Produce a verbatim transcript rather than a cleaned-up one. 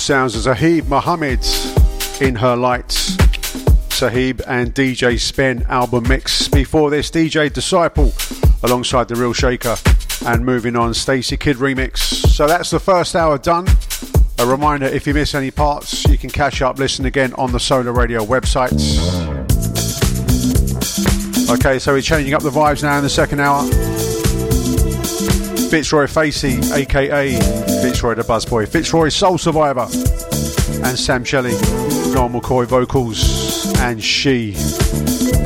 sounds of Zahib Mohammed in Her Lights. Sahib and D J Spen album mix. Before this, D J Disciple alongside The Real Shaker, and moving on, Stacey Kidd remix. So that's the first hour done. A reminder, if you miss any parts, you can catch up, listen again on the Solar Radio website. Okay, so we're changing up the vibes now in the second hour. Fitzroy Facey, aka Fitzroy the Buzzboy, Fitzroy Soul Survivor, and Sam Shelley, Noel McCoy vocals, and She.